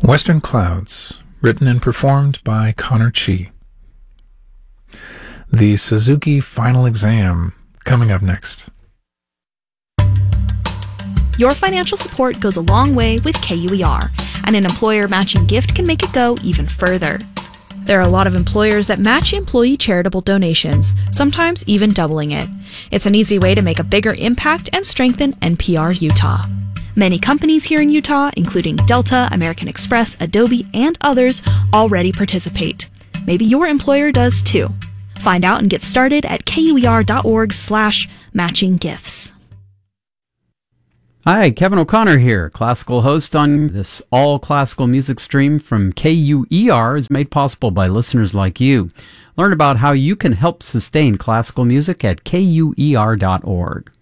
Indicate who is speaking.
Speaker 1: Western Clouds, written and performed by Connor Chi. The Suzuki Final Exam, coming up next.
Speaker 2: Your financial support goes a long way with KUER, and an employer matching gift can make it go even further. There are a lot of employers that match employee charitable donations, sometimes even doubling it. It's an easy way to make a bigger impact and strengthen NPR Utah. Many companies here in Utah, including Delta, American Express, Adobe, and others, already participate. Maybe your employer does too. Find out and get started at kuer.org/matchinggifts.
Speaker 3: Hi, Kevin O'Connor here, classical host on this all-classical music stream from KUER, is made possible by listeners like you. Learn about how you can help sustain classical music at kuer.org.